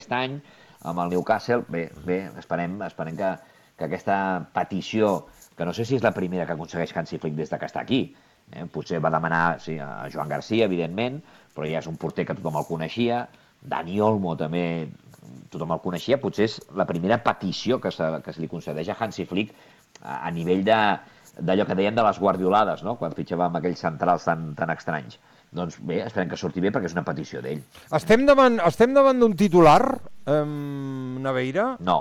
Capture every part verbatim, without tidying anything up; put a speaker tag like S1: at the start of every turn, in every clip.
S1: aquest any, amb el Newcastle. Bé, bé, esperem, esperem que, que aquesta petició, que no sé si és la primera que aconsegueix Hansi Flick des que està aquí, eh? Potser va demanar sí, a Joan Garcia, evidentment, però ja és un porter que tothom el coneixia, Dani Olmo també tothom el coneixia, potser és la primera petició que se, que se li concedeix a Hansi Flick a, a nivell de d'allò que deien de les guardiolades, no? Quan fitxàvem aquells centrals tan, tan estranys. Doncs bé, esperem que surti bé perquè és una petició d'ell.
S2: Estem davant, estem davant d'un titular, eh, Naveira?
S1: No.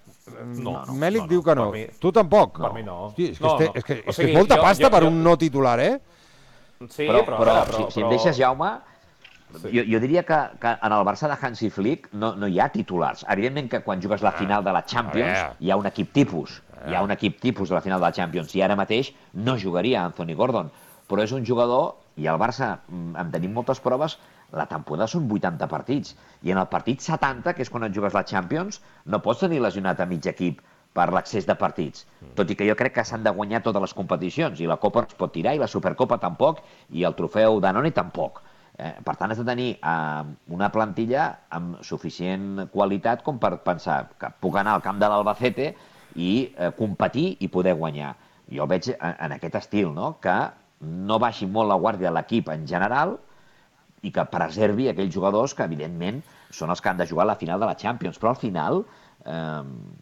S2: No, no, Mèlic no, no, diu que no.
S3: Mi,
S2: tu tampoc?
S3: Per no. mi no.
S2: Hosti, és que,
S3: no,
S2: este,
S3: no.
S2: és que, és
S3: o sigui,
S2: que és molta
S3: jo,
S2: pasta
S3: jo,
S2: per
S3: jo,
S2: un no titular, eh?
S3: Sí,
S1: però,
S3: però,
S1: però,
S3: però,
S1: si, si
S3: però...
S1: em deixes, Jaume, sí. jo, jo diria que, que en el Barça de Hansi Flick no, no hi ha titulars. Evidentment que quan jugues la final de la Champions hi ha un equip tipus. Hi ha un equip tipus de la final de la Champions i ara mateix no jugaria Anthony Gordon, però és un jugador, i el Barça en tenim moltes proves, la temporada són vuitanta partits, i en el partit setanta, que és quan et jugues la Champions, no pots tenir lesionat a mig equip per l'excés de partits, tot i que jo crec que s'han de guanyar totes les competicions, i la Copa no es pot tirar, i la Supercopa tampoc, i el trofeu Danone tampoc. Eh, per tant, has de tenir eh, una plantilla amb suficient qualitat com per pensar que puc anar al camp de l'Albacete i eh, competir i poder guanyar. Jo el veig en, en aquest estil, no? Que no baixi molt la guàrdia a l'equip en general i que preservi aquells jugadors que, evidentment, són els que han de jugar a la final de la Champions. Però al final eh,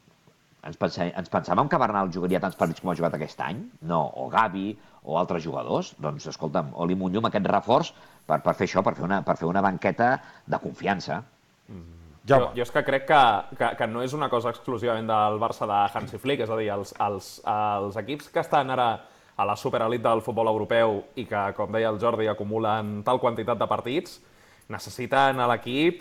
S1: ens, pensà, ens pensàvem que Bernal jugaria tants partits com ha jugat aquest any? No. O Gavi o altres jugadors? Doncs, escolta'm, Oli Munyum, aquest reforç per, per fer això, per fer, una, per fer una banqueta de confiança.
S3: Mm. Jo, jo és que crec que, que, que no és una cosa exclusivament del Barça de Hansi Flick, és a dir, els, els, els equips que estan ara a la superelit del futbol europeu i que, com deia el Jordi, acumulen tal quantitat de partits, necessiten a l'equip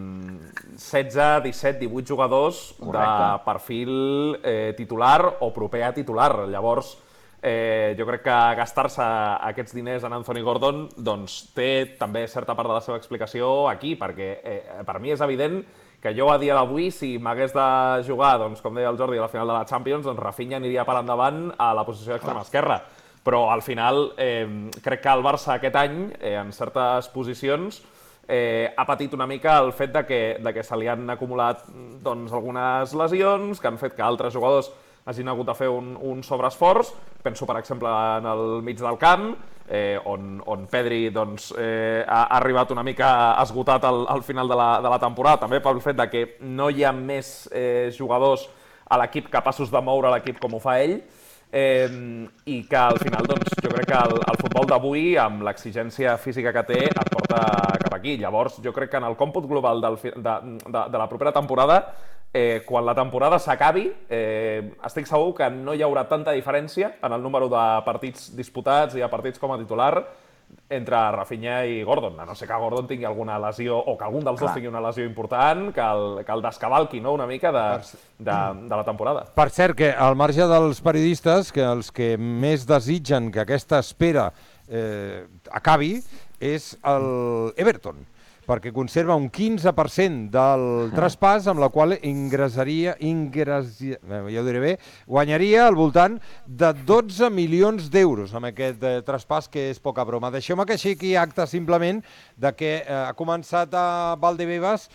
S3: mmm, setze, disset, divuit jugadors Correcte. de perfil eh, titular o proper a titular. Llavors, eh, jo crec que gastar-se aquests diners en Anthony Gordon doncs, té també certa part de la seva explicació aquí, perquè eh, per mi és evident que jo a dia d'avui, si m'hagués de jugar, doncs, com deia el Jordi, a la final de la Champions, doncs Rafinha aniria per endavant a la posició d'extrema esquerra. Però al final eh, crec que el Barça aquest any, eh, en certes posicions, eh, ha patit una mica el fet de que, de que se li han acumulat doncs, algunes lesions, que han fet que altres jugadors hagin hagut de fer un, un sobreesforç. Penso, per exemple, en el mig del camp, eh, on, on Pedri doncs, eh, ha, ha arribat una mica esgotat al, al final de la, de la temporada, també pel fet de que no hi ha més eh, jugadors a l'equip capaços de moure l'equip com ho fa ell, eh, i que al final doncs, jo crec que el, el futbol d'avui, amb l'exigència física que té, et porta cap aquí. Llavors, jo crec que en el còmput global del, de, de, de la propera temporada, Eh, quan la temporada s'acabi, eh, estic segur que no hi haurà tanta diferència en el número de partits disputats i de partits com a titular entre Rafinha i Gordon, a no ser que Gordon tingui alguna lesió, o que algun dels Clar. dos tingui una lesió important, que el, que el descavalqui, no?, una mica de, de, de la temporada.
S2: Per cert, que al marge dels periodistes, que els que més desitgen que aquesta espera eh, acabi, és el Everton, perquè conserva un quinze per cent del traspàs, amb la qual ingressaria, ingressaria ja ho diré bé, guanyaria al voltant de dotze milions d'euros amb aquest eh, traspàs, que és poca broma. Deixeu-me que aixequi acte simplement de que eh, ha començat a Valdebebas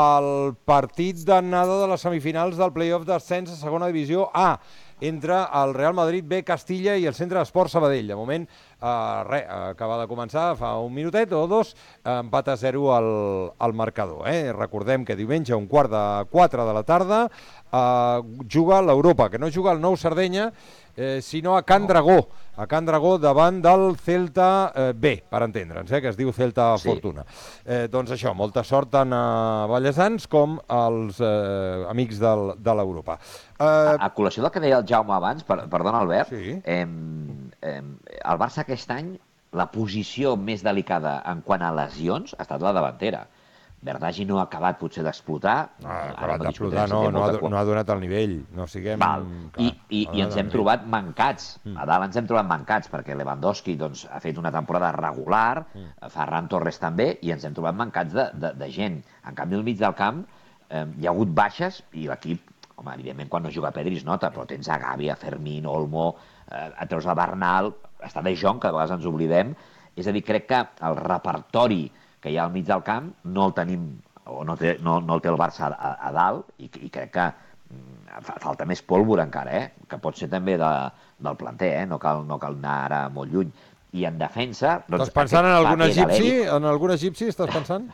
S2: el partit d'anada de les semifinals del play-off d'ascens a segona divisió A, entre el Real Madrid B Castilla i el Centre d'Esport Sabadell. De moment, eh, res, acaba de començar fa un minutet o dos, empat a zero al, al marcador. Eh? Recordem que diumenge, un quart de quatre de la tarda, eh, juga l'Europa, que no juga el Nou Sardenya, eh, sinó a Can Dragó, a Can Dragó davant del Celta eh, B, per entendre'ns, eh, que es diu Celta sí. Fortuna. Eh, doncs això, molta sort tant a Vallesans com als eh, amics del, de l'Europa.
S1: Eh... A, a col·lació del que deia el Jaume abans, per, perdona Albert,
S2: sí.
S1: eh, eh, el Barça aquest any, la posició més delicada en quant a lesions ha estat la davantera. Bernagi no ha acabat potser d'explotar.
S2: No, ha acabat d'explotar, no, no, ha, no ha donat el nivell. No siguem...
S1: Val. I, i, i ens hem trobat mancats. Mm. A dalt ens hem trobat mancats, perquè Lewandowski doncs, ha fet una temporada regular, mm. Ferran Torres també, i ens hem trobat mancats de, de, de gent. En canvi, al mig del camp eh, hi ha hagut baixes, i l'equip, home, evidentment, quan no juga Pedri es nota, però tens a Gavi, a Fermín, Olmo, eh, et treus a Bernal, està De Jong, que a vegades ens oblidem. És a dir, crec que el repertori que hi ha al mig del camp no el tenim o no, té, no, no el té el Barça a, a dalt, i, i crec que falta més pólvora encara, eh? Que pot ser també de, del planter, eh? No cal, no cal anar ara molt lluny. I en defensa... Doncs,
S2: estàs pensant en algun egipci? En algun egipci estàs pensant?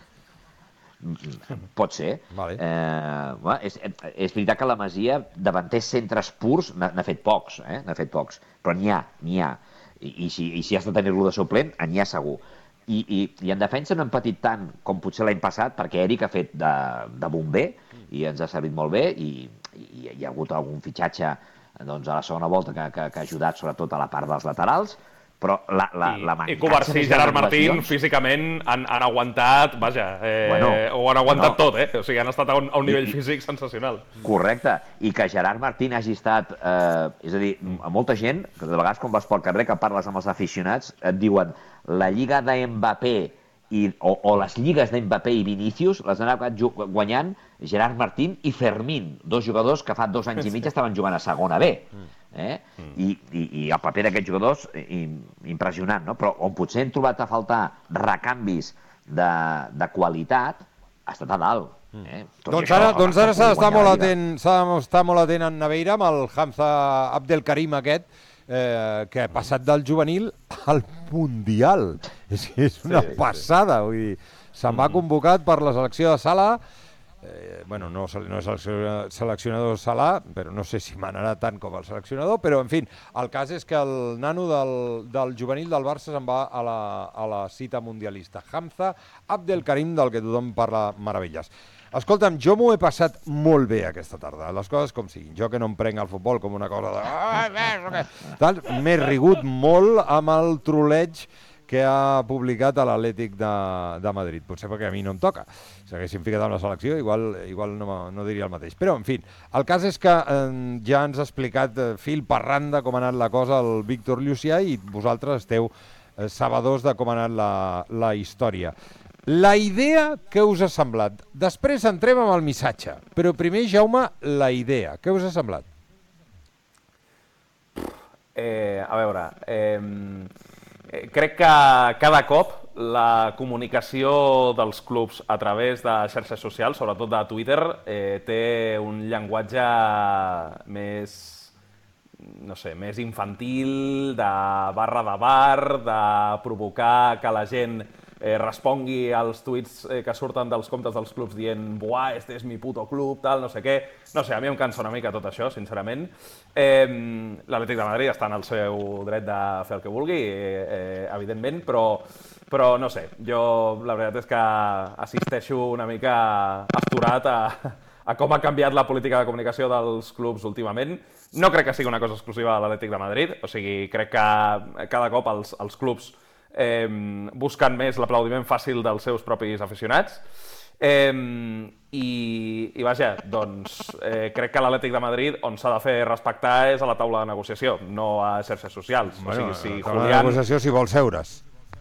S1: Pot ser.
S2: Vale.
S1: Eh, bueno, és, és veritat que la Masia, davanters centres purs, n'ha fet pocs, eh? N'ha fet pocs, però n'hi ha, n'hi ha. I, i, si, i si has de tenir-lo de suplent, n'hi ha segur. I, i, i en defensa no hem patit tant com potser l'any passat, perquè Eric ha fet de, de bomber i ens ha servit molt bé, i, i hi ha hagut algun fitxatge doncs, a la segona volta que, que, que ha ajudat sobretot a la part dels laterals, però la, la,
S3: I,
S1: la
S3: I Covarsí i Gerard Martín físicament han, han aguantat, vaja, eh, bueno, ho han aguantat no. tot, eh? O sigui, han estat a un, a un nivell I, físic sensacional.
S1: Correcte, i que Gerard Martín hagi estat, eh, és a dir, a molta gent, que de vegades quan vas pel carrer que parles amb els aficionats, et diuen la lliga de Mbappé i, o, o les lligues d'Mbappé i Vinícius les han acabat guanyant Gerard Martín i Fermín, dos jugadors que fa dos anys i mig estaven jugant a segona B. Eh? I, i, i el paper d'aquests jugadors i, impressionant, no? Però on potser hem trobat a faltar recanvis de, de qualitat ha estat a dalt. Eh?
S2: Doncs ara, doncs ara s'ha d'estar molt atent, s'ha d'estar molt atent en Naveira amb el Hamza Abdelkarim aquest, eh, que ha passat del juvenil al Mundial. És, és una sí, passada, vull dir, se'n va convocat per la selecció de sala. Eh, bueno, no, no és el seleccionador Salà, però no sé si manarà tant com el seleccionador, però, en fi, el cas és que el nano del, del juvenil del Barça se'n va a la, a la cita mundialista. Hamza Abdelkarim, del que tothom parla meravelles. Escolta'm, jo m'ho he passat molt bé aquesta tarda, les coses com siguin. Jo que no em prenc el futbol com una cosa de... M'he rigut molt amb el troleig que ha publicat a l'Atlètic de, de Madrid. Potser perquè a mi no em toca. Si haguéssim ficat amb la selecció, igual, igual no, no diria el mateix. Però, en fi, el cas és que eh, ja ens ha explicat eh, fil per randa com ha anat la cosa el Víctor Llucià i vosaltres esteu eh, sabedors de com ha anat la, la història. La idea, què us ha semblat? Després entrem amb el missatge, però primer, Jaume, la idea. Què us ha semblat?
S3: Eh, a veure... Eh... Crec que cada cop la comunicació dels clubs a través de xarxes socials, sobretot de Twitter, eh, té un llenguatge més, no sé, més infantil, de barra de bar, de provocar que la gent eh, respongui als tuits eh, que surten dels comptes dels clubs dient «Buah, este és mi puto club», tal, no sé què. No sé, a mi em cansa una mica tot això, sincerament. Eh, L'Atlètic de Madrid està en el seu dret de fer el que vulgui, eh, eh, evidentment, però, però no sé, jo la veritat és que assisteixo una mica astorat a, a com ha canviat la política de comunicació dels clubs últimament. No crec que sigui una cosa exclusiva de l'Atlètic de Madrid, o sigui, crec que cada cop els, els clubs eh, busquen més l'aplaudiment fàcil dels seus propis aficionats. Eh, i, i vaja, doncs eh, crec que l'Atlètic de Madrid on s'ha de fer respectar és a la taula de negociació, no a xarxes socials.
S2: Bueno,
S3: o sigui, si
S2: a la taula
S3: Julián...
S2: de negociació si vols seure's.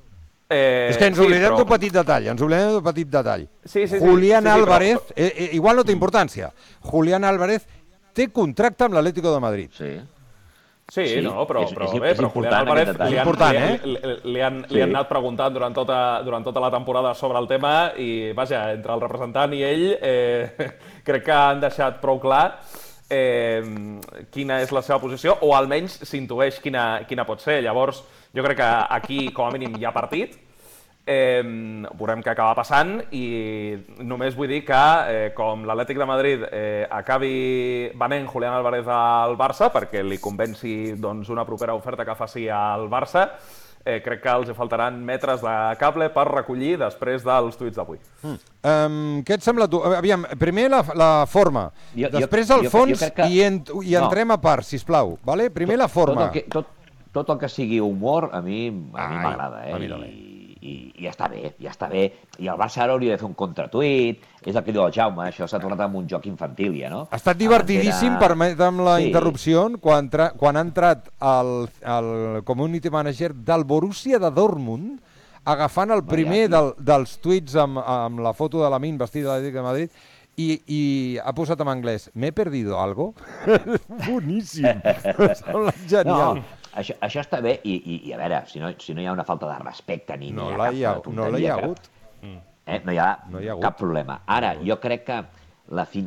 S3: Eh,
S2: és que ens
S3: sí,
S2: oblidem
S3: però...
S2: d'un petit detall, ens oblidem d'un petit detall.
S3: Sí, sí, sí,
S2: Julián
S3: sí, sí,
S2: Álvarez,
S3: però...
S2: eh, eh, igual no té importància, Julián Álvarez té contracte amb l'Atlético de Madrid.
S1: Sí.
S3: Sí, sí, no, però,
S1: és,
S3: però
S1: és,
S3: bé,
S1: és
S3: però Julián Álvarez li han,
S2: important,
S3: li,
S2: eh?
S3: li, li, han,
S1: sí.
S3: li han anat preguntant durant tota, durant tota la temporada sobre el tema i, vaja, entre el representant i ell eh, crec que han deixat prou clar eh, quina és la seva posició, o almenys s'intueix quina, quina pot ser. Llavors, jo crec que aquí, com a mínim, hi ha partit. Eh, veurem què acaba passant i només vull dir que eh, com l'Atlètic de Madrid eh, acabi venent Julián Álvarez al Barça perquè li convenci doncs, una propera oferta que faci al Barça, eh, crec que els faltaran metres de cable per recollir després dels tuits d'avui.
S2: Mm. Um, què et sembla tu? Aviam, primer la, la forma, jo, després el jo, fons jo que... i, en, i entrem no. a part, sisplau. Vale? Primer tot, la forma.
S1: Tot el, que, tot, tot el que sigui humor a mi a mi m'agrada. Eh?
S2: A mi també.
S1: I, i ja està bé, ja està bé. I el Barça ara hauria de fer un contratuit, és el que diu el Jaume, això s'ha tornat amb un joc infantil ja, no?
S2: Ha estat divertidíssim, era... permetem la sí. interrupció, quan, tra... quan ha entrat el, el community manager del Borussia de Dortmund, agafant el primer del, dels tuits amb, amb la foto de Lamine vestida de l'Atlètic de Madrid, i, i ha posat en anglès, ¿me he perdido algo? Boníssim, sembla genial.
S1: No. Això, això està bé i, i, i a veure, si no, si no hi ha una falta de respecte ni
S2: no
S1: ni
S2: hi ha,
S1: cap
S2: no hi ha hagut.
S1: Que, Eh? No hi ha, no hi ha cap problema. Ara, jo crec que la final